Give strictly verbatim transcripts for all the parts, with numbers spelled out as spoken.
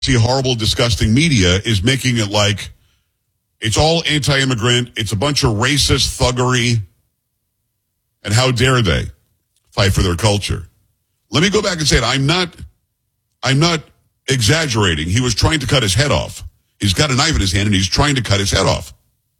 horrible, disgusting media is making it like it's all anti-immigrant. It's a bunch of racist thuggery. And how dare they fight for their culture? Let me go back and say it. I'm not, I'm not exaggerating. He was trying to cut his head off. He's got a knife in his hand and he's trying to cut his head off.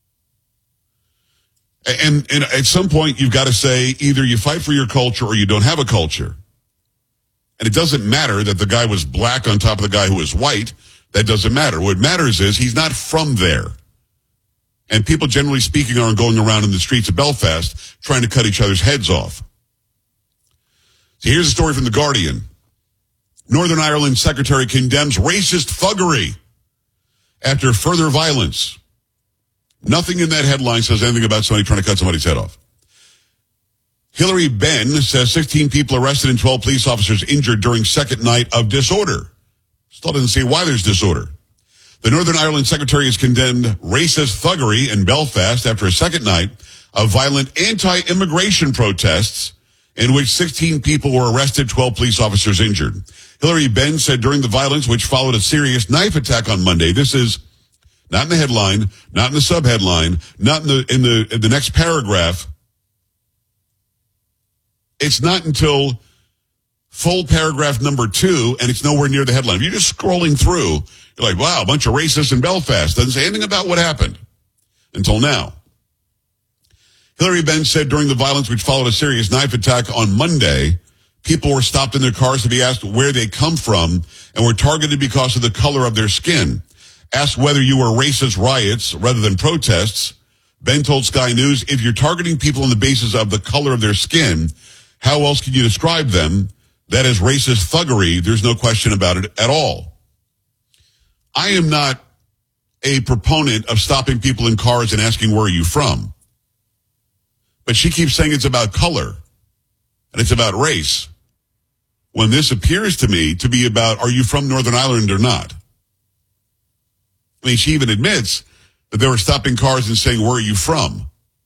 And, and at some point, you've got to say either you fight for your culture or you don't have a culture. And it doesn't matter that the guy was black on top of the guy who was white. That doesn't matter. What matters is he's not from there. And people, generally speaking, aren't going around in the streets of Belfast trying to cut each other's heads off. So here's a story from The Guardian. Northern Ireland secretary condemns racist thuggery after further violence. Nothing in that headline says anything about somebody trying to cut somebody's head off. Hilary Benn says sixteen people arrested and twelve police officers injured during second night of disorder. Still doesn't say why there's disorder. The Northern Ireland secretary has condemned racist thuggery in Belfast after a second night of violent anti-immigration protests in which sixteen people were arrested, twelve police officers injured. Hilary Benn said during the violence, which followed a serious knife attack on Monday, this is not in the headline, not in the subheadline, not in the in the in the next paragraph. It's not until full paragraph number two, and it's nowhere near the headline. If you're just scrolling through, you're like, wow, a bunch of racists in Belfast. Doesn't say anything about what happened until now. Hilary Benn said during the violence which followed a serious knife attack on Monday, people were stopped in their cars to be asked where they come from and were targeted because of the color of their skin. Asked whether you were racist riots rather than protests, Benn told Sky News, if you're targeting people on the basis of the color of their skin, how else can you describe them? That is racist thuggery. There's no question about it at all. I am not a proponent of stopping people in cars and asking, where are you from? But she keeps saying it's about color and it's about race, when this appears to me to be about, are you from Northern Ireland or not? I mean, she even admits that they were stopping cars and saying, where are you from?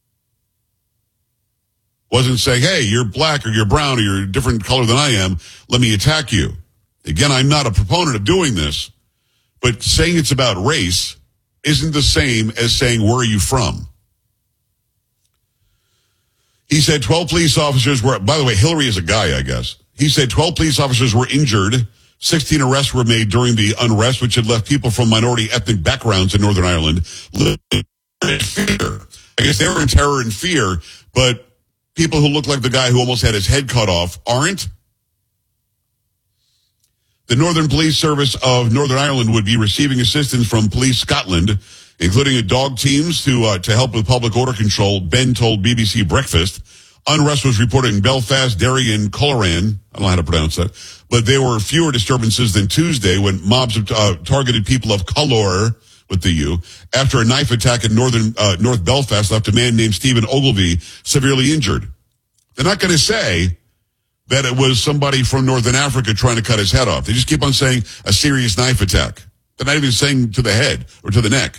Wasn't saying, hey, you're black or you're brown or you're a different color than I am. Let me attack you. Again, I'm not a proponent of doing this, but saying it's about race isn't the same as saying, where are you from? He said twelve police officers were, by the way, Hillary is a guy, I guess. He said twelve police officers were injured. sixteen arrests were made during the unrest, which had left people from minority ethnic backgrounds in Northern Ireland living in fear. I guess they were in terror and fear, but people who look like the guy who almost had his head cut off aren't. The Northern Police Service of Northern Ireland would be receiving assistance from Police Scotland, including a dog teams to uh, to help with public order control. Ben told B B C Breakfast. Unrest was reported in Belfast, Derry, and Coleraine. I don't know how to pronounce that. But there were fewer disturbances than Tuesday when mobs uh, targeted people of color, with the U, after a knife attack in northern uh, North Belfast left a man named Stephen Ogilvie severely injured. They're not going to say that it was somebody from Northern Africa trying to cut his head off. They just keep on saying a serious knife attack. They're not even saying to the head or to the neck.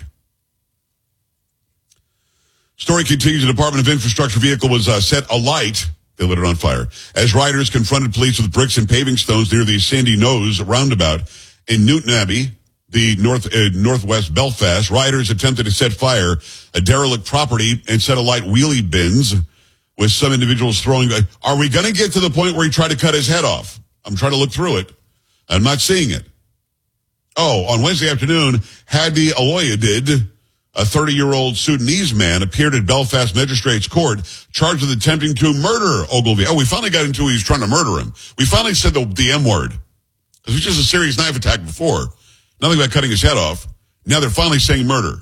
Story continues. The Department of Infrastructure vehicle was uh, set alight. They lit it on fire as riders confronted police with bricks and paving stones near the Sandy Nose roundabout in Newton Abbey, the north uh, northwest Belfast. Riders attempted to set fire a derelict property and set alight wheelie bins, with some individuals throwing. Uh, are we going to get to the point where he tried to cut his head off? I'm trying to look through it. I'm not seeing it. Oh, on Wednesday afternoon, Hadi Aloyadid, a thirty-year-old Sudanese man, appeared at Belfast Magistrates Court charged with attempting to murder Ogilvie. Oh, we finally got into he was trying to murder him. We finally said the, the M word. It was just a serious knife attack before. Nothing about cutting his head off. Now they're finally saying murder.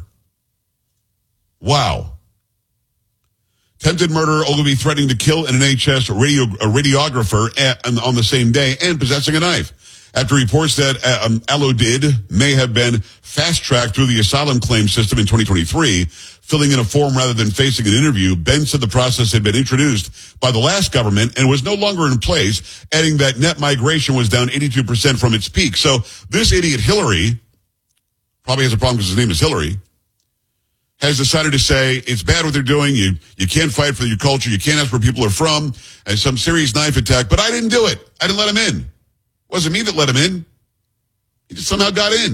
Wow. Attempted murder, Ogilvie threatening to kill an N H S radio, a radiographer at, on the same day and possessing a knife. After reports that um, Alodid may have been fast-tracked through the asylum claim system in twenty twenty-three, filling in a form rather than facing an interview, Ben said the process had been introduced by the last government and was no longer in place, adding that net migration was down eighty-two percent from its peak. So this idiot Hillary, probably has a problem because his name is Hillary, has decided to say it's bad what they're doing. You you can't fight for your culture. You can't ask where people are from. And some serious knife attack. But I didn't do it. I didn't let him in. It wasn't me that let him in. He just somehow got in.